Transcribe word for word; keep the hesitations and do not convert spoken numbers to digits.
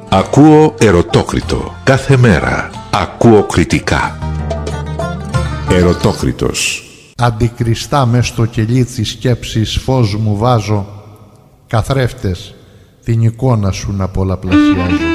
Ακούω ερωτόκριτο. Κάθε μέρα ακούω κριτικά. Ερωτόκριτος. Αντικριστά μες στο κελί της σκέψης φως μου βάζω, καθρέφτες την εικόνα σου να πολλαπλασιάζω.